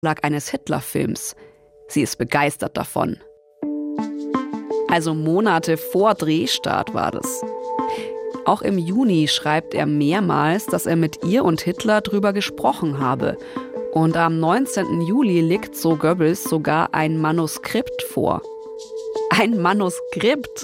eines Hitlerfilms. Sie ist begeistert davon. Also Monate vor Drehstart war das. Auch im Juni schreibt er mehrmals, dass er mit ihr und Hitler drüber gesprochen habe. Und am 19. Juli legt so Goebbels sogar ein Manuskript vor. Ein Manuskript?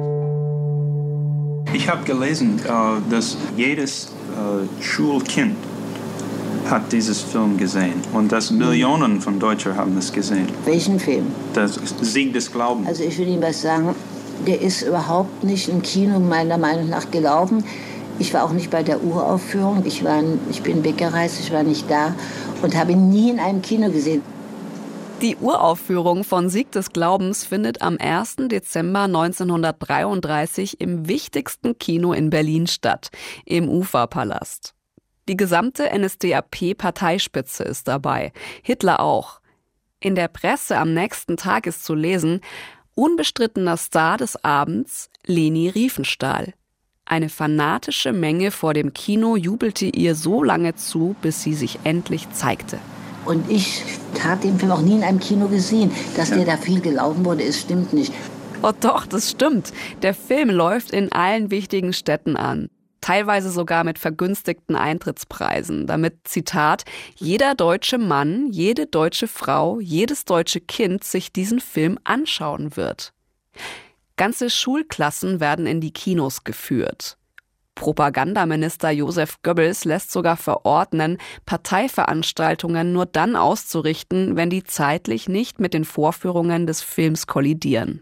Ich habe gelesen, dass jedes Schulkind hat dieses Film gesehen und dass Millionen von Deutschen haben es gesehen. Welchen Film? Das Sieg des Glaubens. Also ich will Ihnen was sagen, der ist überhaupt nicht im Kino meiner Meinung nach gelaufen. Ich war auch nicht bei der Uraufführung, ich bin weggereist, ich war nicht da und habe ihn nie in einem Kino gesehen. Die Uraufführung von Sieg des Glaubens findet am 1. Dezember 1933 im wichtigsten Kino in Berlin statt, im Uferpalast. Die gesamte NSDAP-Parteispitze ist dabei, Hitler auch. In der Presse am nächsten Tag ist zu lesen, unbestrittener Star des Abends, Leni Riefenstahl. Eine fanatische Menge vor dem Kino jubelte ihr so lange zu, bis sie sich endlich zeigte. Und ich habe den Film auch nie in einem Kino gesehen. Dass der da viel gelaufen wurde, es stimmt nicht. Oh doch, das stimmt. Der Film läuft in allen wichtigen Städten an. Teilweise sogar mit vergünstigten Eintrittspreisen, damit, Zitat, jeder deutsche Mann, jede deutsche Frau, jedes deutsche Kind sich diesen Film anschauen wird. Ganze Schulklassen werden in die Kinos geführt. Propagandaminister Josef Goebbels lässt sogar verordnen, Parteiveranstaltungen nur dann auszurichten, wenn die zeitlich nicht mit den Vorführungen des Films kollidieren.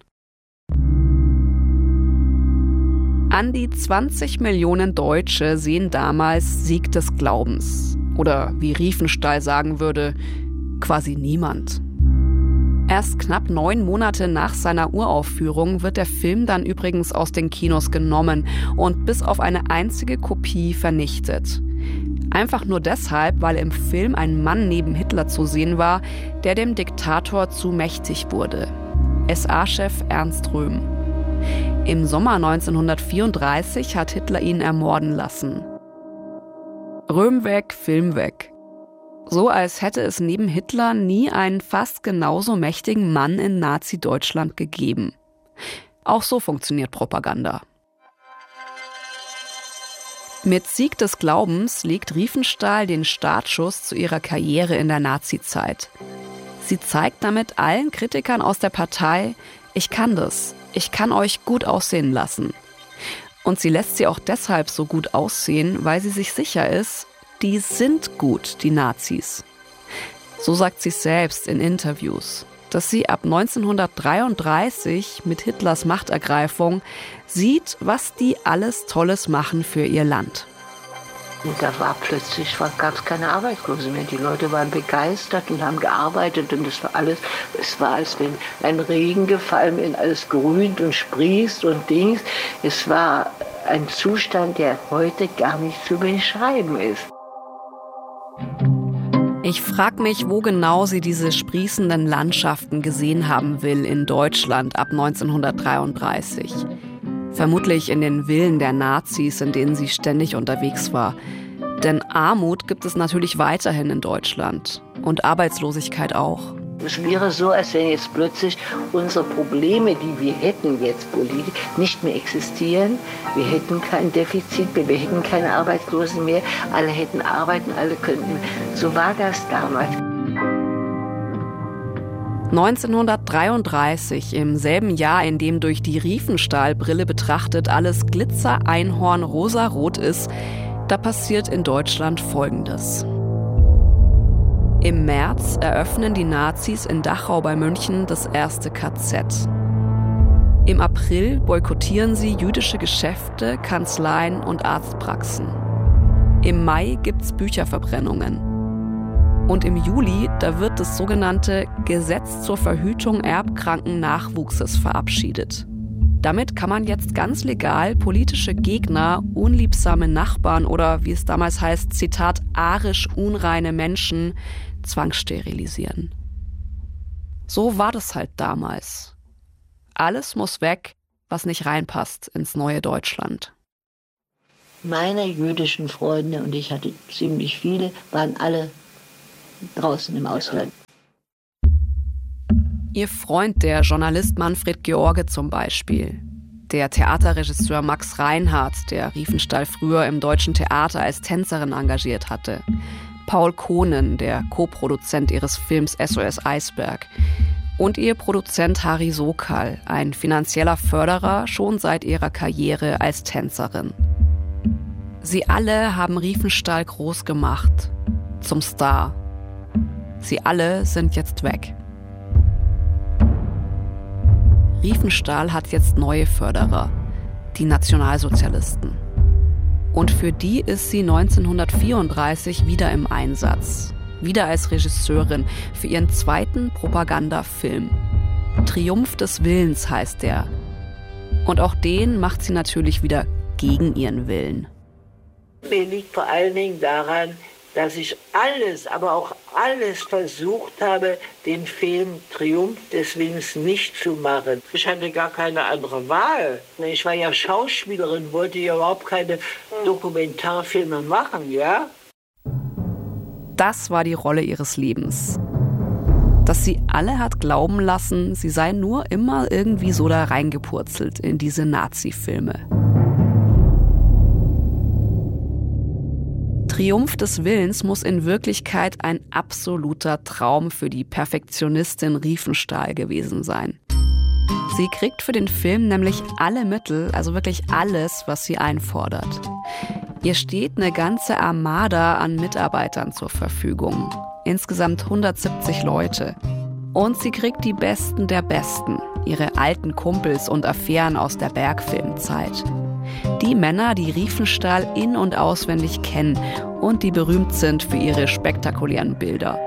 An die 20 Millionen Deutsche sehen damals Sieg des Glaubens. Oder wie Riefenstahl sagen würde, quasi niemand. Erst knapp 9 Monate nach seiner Uraufführung wird der Film dann übrigens aus den Kinos genommen und bis auf eine einzige Kopie vernichtet. Einfach nur deshalb, weil im Film ein Mann neben Hitler zu sehen war, der dem Diktator zu mächtig wurde. SA-Chef Ernst Röhm. Im Sommer 1934 hat Hitler ihn ermorden lassen. Röhm weg, Film weg. So als hätte es neben Hitler nie einen fast genauso mächtigen Mann in Nazi-Deutschland gegeben. Auch so funktioniert Propaganda. Mit Sieg des Glaubens legt Riefenstahl den Startschuss zu ihrer Karriere in der Nazizeit. Sie zeigt damit allen Kritikern aus der Partei, ich kann das. Ich kann euch gut aussehen lassen. Und sie lässt sie auch deshalb so gut aussehen, weil sie sich sicher ist, die sind gut, die Nazis. So sagt sie selbst in Interviews, dass sie ab 1933 mit Hitlers Machtergreifung sieht, was die alles Tolles machen für ihr Land. Und da gab es keine Arbeitslose mehr. Die Leute waren begeistert und haben gearbeitet und es war, als wenn ein Regen gefallen, wenn alles grünt und sprießt und Dings. Es war ein Zustand, der heute gar nicht zu beschreiben ist. Ich frage mich, wo genau sie diese sprießenden Landschaften gesehen haben will in Deutschland ab 1933. Vermutlich in den Villen der Nazis, in denen sie ständig unterwegs war. Denn Armut gibt es natürlich weiterhin in Deutschland. Und Arbeitslosigkeit auch. Es wäre so, als wenn jetzt plötzlich unsere Probleme, die wir hätten jetzt politisch, nicht mehr existieren. Wir hätten kein Defizit mehr, wir hätten keine Arbeitslosen mehr. Alle hätten arbeiten, alle könnten. So war das damals. 1933, im selben Jahr, in dem durch die Riefenstahlbrille betrachtet alles Glitzer, Einhorn, rosarot ist, da passiert in Deutschland Folgendes. Im März eröffnen die Nazis in Dachau bei München das erste KZ. Im April boykottieren sie jüdische Geschäfte, Kanzleien und Arztpraxen. Im Mai gibt's Bücherverbrennungen. Und im Juli, da wird das sogenannte Gesetz zur Verhütung erbkranken Nachwuchses verabschiedet. Damit kann man jetzt ganz legal politische Gegner, unliebsame Nachbarn oder, wie es damals heißt, Zitat, arisch unreine Menschen zwangssterilisieren. So war das halt damals. Alles muss weg, was nicht reinpasst ins neue Deutschland. Meine jüdischen Freunde, und ich hatte ziemlich viele, waren alle draußen im Ausland. Ihr Freund, der Journalist Manfred George zum Beispiel. Der Theaterregisseur Max Reinhardt, der Riefenstahl früher im Deutschen Theater als Tänzerin engagiert hatte. Paul Kohnen, der Co-Produzent ihres Films SOS Eisberg. Und ihr Produzent Harry Sokal, ein finanzieller Förderer schon seit ihrer Karriere als Tänzerin. Sie alle haben Riefenstahl groß gemacht, zum Star. Sie alle sind jetzt weg. Riefenstahl hat jetzt neue Förderer, die Nationalsozialisten. Und für die ist sie 1934 wieder im Einsatz. Wieder als Regisseurin für ihren zweiten Propagandafilm. Triumph des Willens heißt der. Und auch den macht sie natürlich wieder gegen ihren Willen. Mir liegt vor allen Dingen daran, dass ich alles, aber auch alles versucht habe, den Film Triumph des Willens nicht zu machen. Ich hatte gar keine andere Wahl. Ich war ja Schauspielerin, wollte ja überhaupt keine Dokumentarfilme machen, ja? Das war die Rolle ihres Lebens. Dass sie alle hat glauben lassen, sie sei nur immer irgendwie so da reingepurzelt in diese Nazi-Filme. Triumph des Willens muss in Wirklichkeit ein absoluter Traum für die Perfektionistin Riefenstahl gewesen sein. Sie kriegt für den Film nämlich alle Mittel, also wirklich alles, was sie einfordert. Ihr steht eine ganze Armada an Mitarbeitern zur Verfügung. Insgesamt 170 Leute. Und sie kriegt die Besten der Besten, ihre alten Kumpels und Affären aus der Bergfilmzeit. Die Männer, die Riefenstahl in- und auswendig kennen und die berühmt sind für ihre spektakulären Bilder.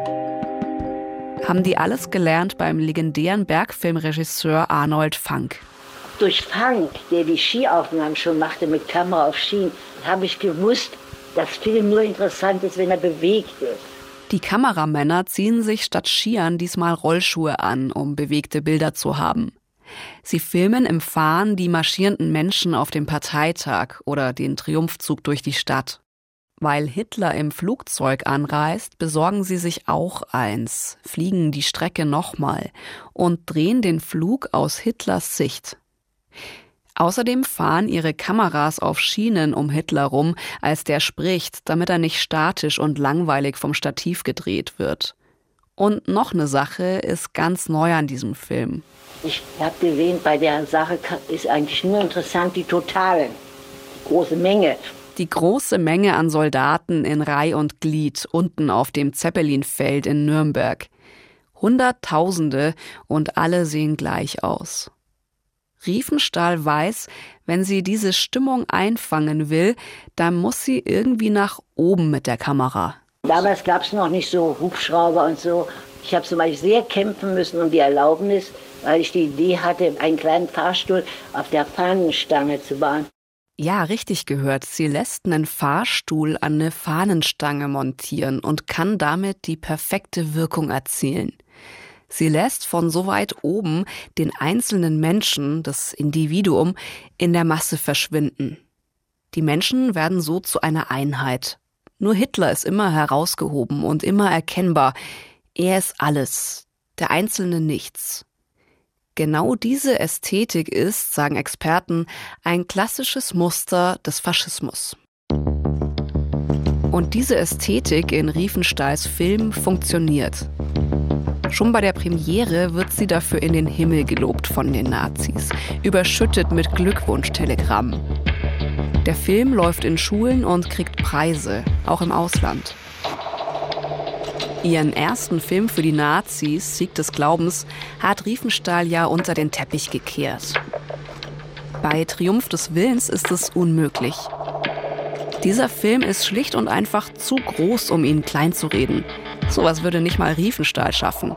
Haben die alles gelernt beim legendären Bergfilmregisseur Arnold Fanck. Durch Fanck, der die Skiaufnahmen schon machte mit Kamera auf Skien, habe ich gewusst, dass Film nur interessant ist, wenn er bewegt wird. Die Kameramänner ziehen sich statt Skiern diesmal Rollschuhe an, um bewegte Bilder zu haben. Sie filmen im Fahren die marschierenden Menschen auf dem Parteitag oder den Triumphzug durch die Stadt. Weil Hitler im Flugzeug anreist, besorgen sie sich auch eins, fliegen die Strecke nochmal und drehen den Flug aus Hitlers Sicht. Außerdem fahren ihre Kameras auf Schienen um Hitler rum, als der spricht, damit er nicht statisch und langweilig vom Stativ gedreht wird. Und noch eine Sache ist ganz neu an diesem Film. Ich habe gesehen, bei der Sache ist eigentlich nur interessant die Totalen, die große Menge. Die große Menge an Soldaten in Reih und Glied unten auf dem Zeppelinfeld in Nürnberg. Hunderttausende und alle sehen gleich aus. Riefenstahl weiß, wenn sie diese Stimmung einfangen will, dann muss sie irgendwie nach oben mit der Kamera. Damals gab es noch nicht so Hubschrauber und so. Ich habe zum Beispiel sehr kämpfen müssen um die Erlaubnis, weil ich die Idee hatte, einen kleinen Fahrstuhl auf der Fahnenstange zu bauen. Ja, richtig gehört. Sie lässt einen Fahrstuhl an eine Fahnenstange montieren und kann damit die perfekte Wirkung erzielen. Sie lässt von so weit oben den einzelnen Menschen, das Individuum, in der Masse verschwinden. Die Menschen werden so zu einer Einheit. Nur Hitler ist immer herausgehoben und immer erkennbar. Er ist alles, der Einzelne nichts. Genau diese Ästhetik ist, sagen Experten, ein klassisches Muster des Faschismus. Und diese Ästhetik in Riefenstahls Film funktioniert. Schon bei der Premiere wird sie dafür in den Himmel gelobt von den Nazis, überschüttet mit Glückwunschtelegrammen. Der Film läuft in Schulen und kriegt Preise, auch im Ausland. Ihren ersten Film für die Nazis, Sieg des Glaubens, hat Riefenstahl ja unter den Teppich gekehrt. Bei Triumph des Willens ist es unmöglich. Dieser Film ist schlicht und einfach zu groß, um ihn kleinzureden. Sowas würde nicht mal Riefenstahl schaffen.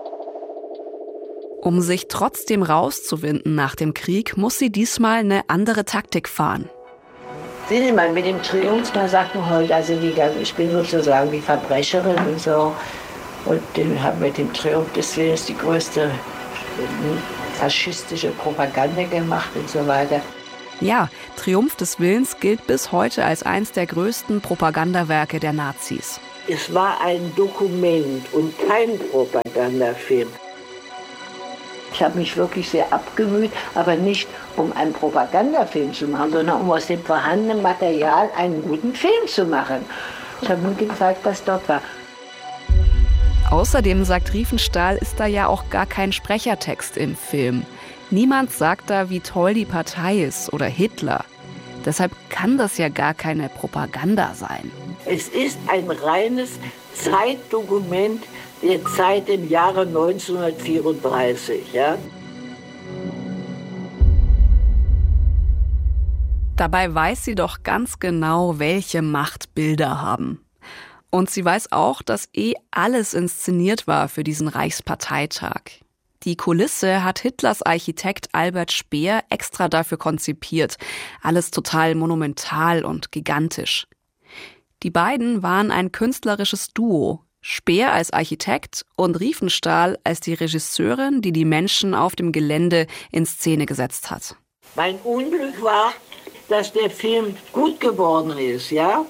Um sich trotzdem rauszuwinden nach dem Krieg, muss sie diesmal eine andere Taktik fahren. Sehen Sie mal, mit dem Triumph, da sagt man heute, also ich bin sozusagen die Verbrecherin und so. Und den haben mit dem Triumph des Willens die größte faschistische Propaganda gemacht und so weiter. Ja, Triumph des Willens gilt bis heute als eins der größten Propagandawerke der Nazis. Es war ein Dokument und kein Propagandafilm. Ich habe mich wirklich sehr abgemüht, aber nicht um einen Propagandafilm zu machen, sondern um aus dem vorhandenen Material einen guten Film zu machen. Ich habe nur gezeigt, was dort war. Außerdem, sagt Riefenstahl, ist da ja auch gar kein Sprechertext im Film. Niemand sagt da, wie toll die Partei ist oder Hitler. Deshalb kann das ja gar keine Propaganda sein. Es ist ein reines Zeitdokument der Zeit im Jahre 1934. Ja? Dabei weiß sie doch ganz genau, welche Macht Bilder haben. Und sie weiß auch, dass alles inszeniert war für diesen Reichsparteitag. Die Kulisse hat Hitlers Architekt Albert Speer extra dafür konzipiert. Alles total monumental und gigantisch. Die beiden waren ein künstlerisches Duo. Speer als Architekt und Riefenstahl als die Regisseurin, die die Menschen auf dem Gelände in Szene gesetzt hat. Mein Unglück war, dass der Film gut geworden ist, ja?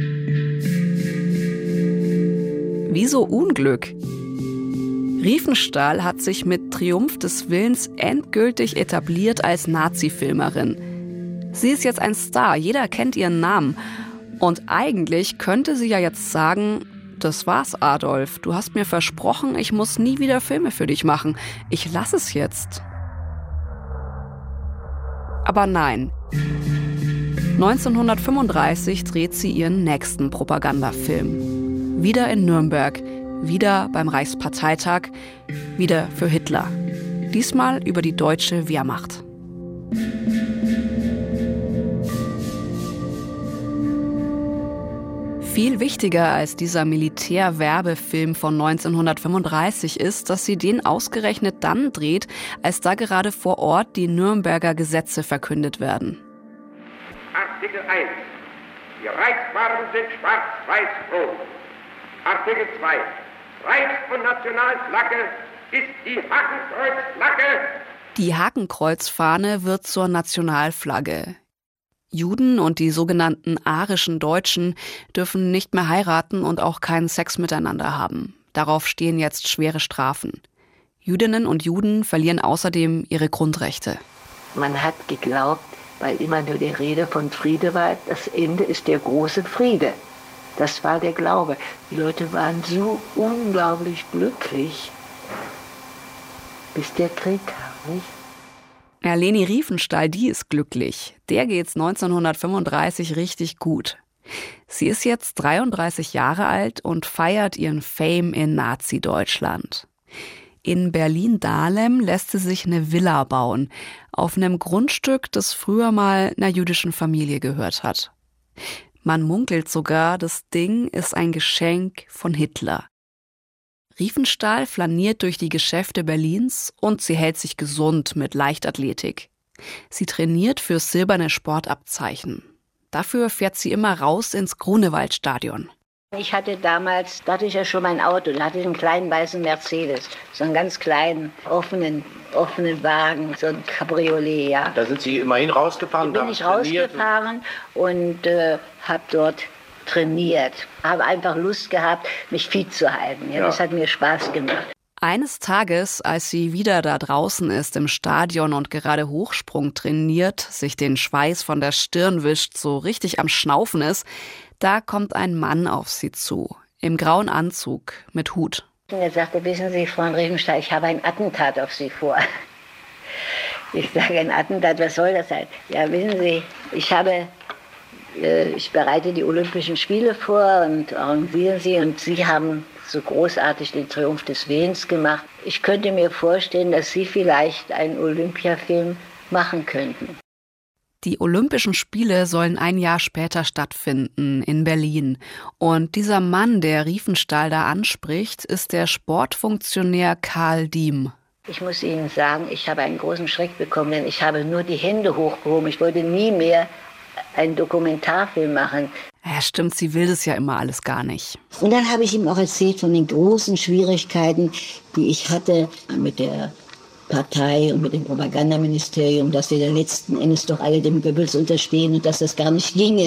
Wieso Unglück? Riefenstahl hat sich mit Triumph des Willens endgültig etabliert als Nazi-Filmerin. Sie ist jetzt ein Star, jeder kennt ihren Namen. Und eigentlich könnte sie ja jetzt sagen, das war's, Adolf. Du hast mir versprochen, ich muss nie wieder Filme für dich machen. Ich lass es jetzt. Aber nein. 1935 dreht sie ihren nächsten Propagandafilm. Wieder in Nürnberg, wieder beim Reichsparteitag, wieder für Hitler. Diesmal über die deutsche Wehrmacht. Viel wichtiger als dieser Militärwerbefilm von 1935 ist, dass sie den ausgerechnet dann dreht, als da gerade vor Ort die Nürnberger Gesetze verkündet werden. Artikel 1. Die Reichsfarben sind schwarz-weiß-rot. Artikel 2. Reichs- und Nationalflagge ist die Hakenkreuzflagge. Die Hakenkreuzfahne wird zur Nationalflagge. Juden und die sogenannten arischen Deutschen dürfen nicht mehr heiraten und auch keinen Sex miteinander haben. Darauf stehen jetzt schwere Strafen. Jüdinnen und Juden verlieren außerdem ihre Grundrechte. Man hat geglaubt, weil immer nur die Rede von Friede war, das Ende ist der große Friede. Das war der Glaube. Die Leute waren so unglaublich glücklich, bis der Krieg kam, nicht? Ja, Leni Riefenstahl, die ist glücklich. Der geht's 1935 richtig gut. Sie ist jetzt 33 Jahre alt und feiert ihren Fame in Nazi-Deutschland. In Berlin-Dahlem lässt sie sich eine Villa bauen, auf einem Grundstück, das früher mal einer jüdischen Familie gehört hat. Man munkelt sogar, das Ding ist ein Geschenk von Hitler. Riefenstahl flaniert durch die Geschäfte Berlins und sie hält sich gesund mit Leichtathletik. Sie trainiert für silberne Sportabzeichen. Dafür fährt sie immer raus ins Grunewaldstadion. Ich hatte damals, da hatte ich ja schon mein Auto, da hatte ich einen kleinen weißen Mercedes, so einen ganz kleinen, offenen Wagen, so ein Cabriolet, ja. Da sind Sie immerhin rausgefahren? Da bin ich rausgefahren und habe dort trainiert. Habe einfach Lust gehabt, mich fit zu halten. Ja, das hat mir Spaß gemacht. Eines Tages, als sie wieder da draußen ist im Stadion und gerade Hochsprung trainiert, sich den Schweiß von der Stirn wischt, so richtig am Schnaufen ist, da kommt ein Mann auf sie zu, im grauen Anzug, mit Hut. Und er sagte, wissen Sie, Frau Riefenstahl, ich habe ein Attentat auf Sie vor. Ich sage, ein Attentat, was soll das sein? Ja, wissen Sie, ich bereite die Olympischen Spiele vor und arrangiere sie und Sie haben so großartig den Triumph des Willens gemacht. Ich könnte mir vorstellen, dass Sie vielleicht einen Olympiafilm machen könnten. Die Olympischen Spiele sollen ein Jahr später stattfinden in Berlin. Und dieser Mann, der Riefenstahl da anspricht, ist der Sportfunktionär Karl Diem. Ich muss Ihnen sagen, ich habe einen großen Schreck bekommen, denn ich habe nur die Hände hochgehoben. Ich wollte nie mehr einen Dokumentarfilm machen. Ja, stimmt, sie will das ja immer alles gar nicht. Und dann habe ich ihm auch erzählt von den großen Schwierigkeiten, die ich hatte mit der Partei und mit dem Propagandaministerium, dass wir da letzten Endes doch alle dem Goebbels unterstehen und dass das gar nicht ginge.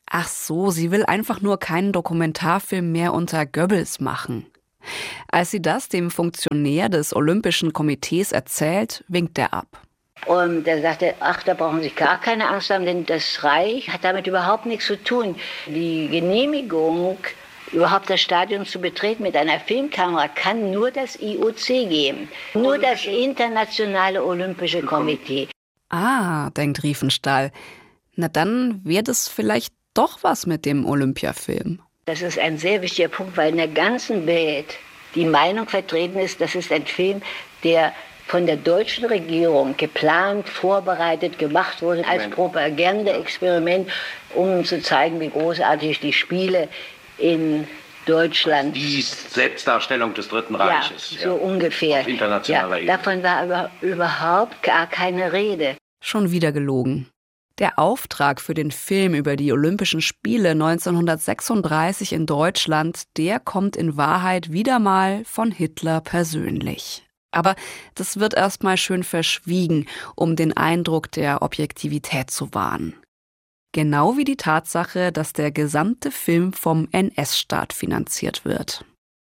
Ach so, sie will einfach nur keinen Dokumentarfilm mehr unter Goebbels machen. Als sie das dem Funktionär des Olympischen Komitees erzählt, winkt er ab. Und er sagte, ach, da brauchen Sie gar keine Angst haben, denn das Reich hat damit überhaupt nichts zu tun. Die Genehmigung, überhaupt das Stadion zu betreten mit einer Filmkamera, kann nur das IOC geben. Nur das Internationale Olympische Komitee. Ah, denkt Riefenstahl. Na dann wird es vielleicht doch was mit dem Olympiafilm. Das ist ein sehr wichtiger Punkt, weil in der ganzen Welt die Meinung vertreten ist, das ist ein Film, der von der deutschen Regierung geplant, vorbereitet, gemacht wurde als Propagandaexperiment, um zu zeigen, wie großartig die Spiele in Deutschland... Die Selbstdarstellung des Dritten Reiches. Ja, so ungefähr. Auf internationaler Ebene. Davon war aber überhaupt gar keine Rede. Schon wieder gelogen. Der Auftrag für den Film über die Olympischen Spiele 1936 in Deutschland, der kommt in Wahrheit wieder mal von Hitler persönlich. Aber das wird erstmal schön verschwiegen, um den Eindruck der Objektivität zu wahren. Genau wie die Tatsache, dass der gesamte Film vom NS-Staat finanziert wird.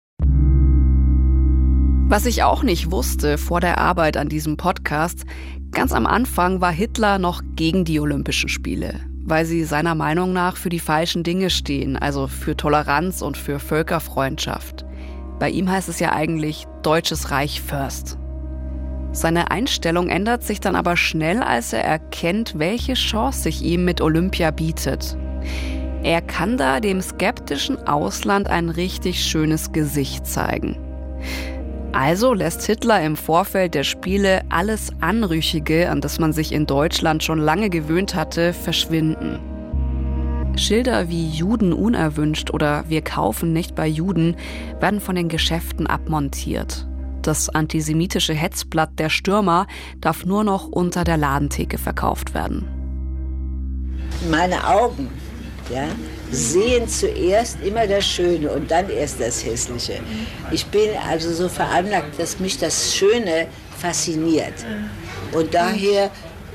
Was ich auch nicht wusste vor der Arbeit an diesem Podcast, ganz am Anfang war Hitler noch gegen die Olympischen Spiele, weil sie seiner Meinung nach für die falschen Dinge stehen, also für Toleranz und für Völkerfreundschaft. Bei ihm heißt es ja eigentlich Deutsches Reich first. Seine Einstellung ändert sich dann aber schnell, als er erkennt, welche Chance sich ihm mit Olympia bietet. Er kann da dem skeptischen Ausland ein richtig schönes Gesicht zeigen. Also lässt Hitler im Vorfeld der Spiele alles Anrüchige, an das man sich in Deutschland schon lange gewöhnt hatte, verschwinden. Schilder wie Juden unerwünscht oder Wir kaufen nicht bei Juden werden von den Geschäften abmontiert. Das antisemitische Hetzblatt Der Stürmer darf nur noch unter der Ladentheke verkauft werden. Meine Augen, ja, sehen zuerst immer das Schöne und dann erst das Hässliche. Ich bin also so veranlagt, dass mich das Schöne fasziniert. Und daher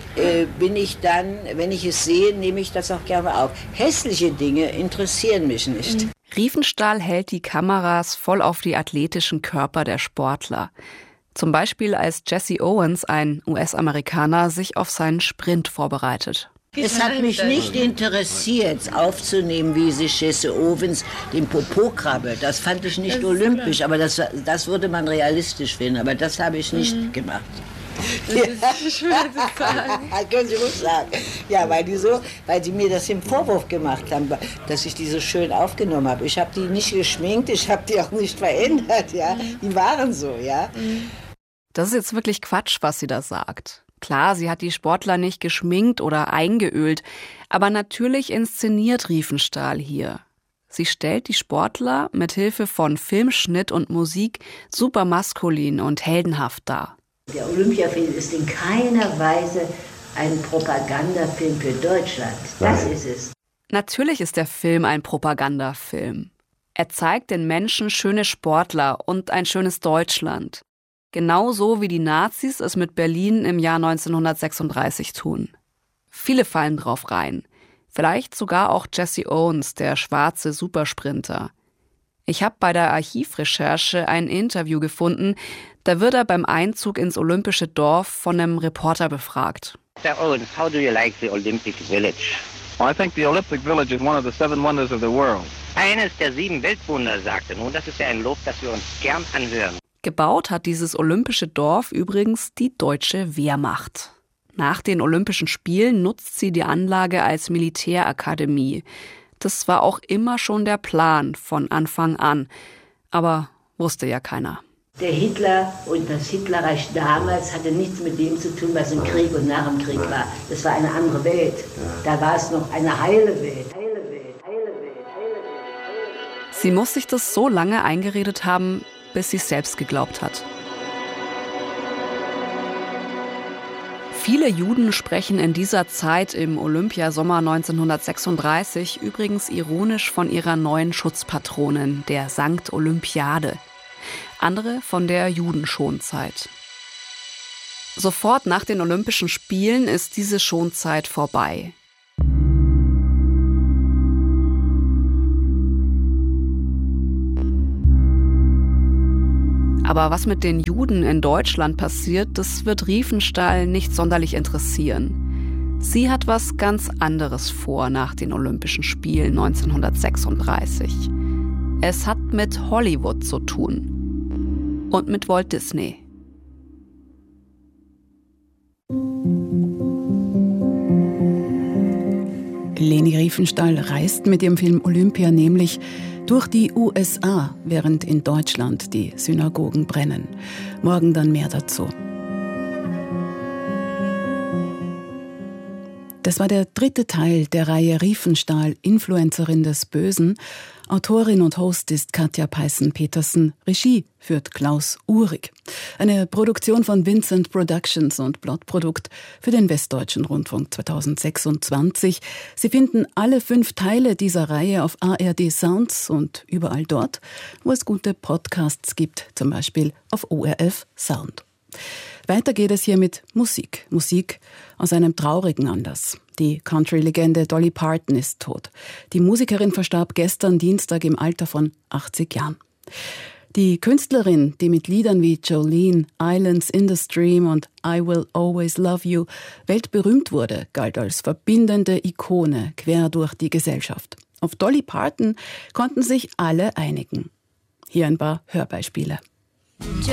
bin ich dann, wenn ich es sehe, nehme ich das auch gerne auf. Hässliche Dinge interessieren mich nicht. Riefenstahl hält die Kameras voll auf die athletischen Körper der Sportler. Zum Beispiel als Jesse Owens, ein US-Amerikaner, sich auf seinen Sprint vorbereitet. Es hat mich nicht interessiert, aufzunehmen, wie sich Jesse Owens den Popo krabbelt. Das fand ich nicht olympisch, aber das würde man realistisch finden. Aber das habe ich nicht gemacht. Das ist schwer zu sagen. Können Sie ruhig sagen. Ja, weil die mir das im Vorwurf gemacht haben, dass ich die so schön aufgenommen habe. Ich habe die nicht geschminkt, ich habe die auch nicht verändert, ja. Die waren so, ja. Das ist jetzt wirklich Quatsch, was sie da sagt. Klar, sie hat die Sportler nicht geschminkt oder eingeölt, aber natürlich inszeniert Riefenstahl hier. Sie stellt die Sportler mit Hilfe von Filmschnitt und Musik super maskulin und heldenhaft dar. Der Olympiafilm ist in keiner Weise ein Propagandafilm für Deutschland. Das ist es. Natürlich ist der Film ein Propagandafilm. Er zeigt den Menschen schöne Sportler und ein schönes Deutschland. Genauso wie die Nazis es mit Berlin im Jahr 1936 tun. Viele fallen drauf rein. Vielleicht sogar auch Jesse Owens, der schwarze Supersprinter. Ich habe bei der Archivrecherche ein Interview gefunden, da wird er beim Einzug ins Olympische Dorf von einem Reporter befragt. Mr. Owens, how do you like the Olympic Village? Well, I think the Olympic Village is one of the 7 wonders of the world. Eines der 7 Weltwunder, sagte. Nun, das ist ja ein Lob, das wir uns gern anhören. Gebaut hat dieses olympische Dorf übrigens die deutsche Wehrmacht. Nach den Olympischen Spielen nutzt sie die Anlage als Militärakademie. Das war auch immer schon der Plan von Anfang an. Aber wusste ja keiner. Der Hitler und das Hitlerreich damals hatte nichts mit dem zu tun, was im Krieg und nach dem Krieg war. Das war eine andere Welt. Da war es noch eine heile Welt. Sie muss sich das so lange eingeredet haben, bis sie es selbst geglaubt hat. Viele Juden sprechen in dieser Zeit im Olympiasommer 1936 übrigens ironisch von ihrer neuen Schutzpatronin, der Sankt Olympiade. Andere von der Judenschonzeit. Sofort nach den Olympischen Spielen ist diese Schonzeit vorbei. Aber was mit den Juden in Deutschland passiert, das wird Riefenstahl nicht sonderlich interessieren. Sie hat was ganz anderes vor nach den Olympischen Spielen 1936. Es hat mit Hollywood zu tun. Und mit Walt Disney. Leni Riefenstahl reist mit ihrem Film Olympia nämlich durch die USA, während in Deutschland die Synagogen brennen. Morgen dann mehr dazu. Das war der 3. Teil der Reihe Riefenstahl, Influencerin des Bösen. Autorin und Host ist Katja Peissen-Petersen. Regie führt Klaus Uhrig. Eine Produktion von Vincent Productions und Plotprodukt für den Westdeutschen Rundfunk 2026. Sie finden alle 5 Teile dieser Reihe auf ARD Sounds und überall dort, wo es gute Podcasts gibt, zum Beispiel auf ORF Sound. Weiter geht es hier mit Musik. Musik aus einem traurigen Anlass. Die Country-Legende Dolly Parton ist tot. Die Musikerin verstarb gestern Dienstag im Alter von 80 Jahren. Die Künstlerin, die mit Liedern wie Jolene, Islands in the Stream und I Will Always Love You weltberühmt wurde, galt als verbindende Ikone quer durch die Gesellschaft. Auf Dolly Parton konnten sich alle einigen. Hier ein paar Hörbeispiele.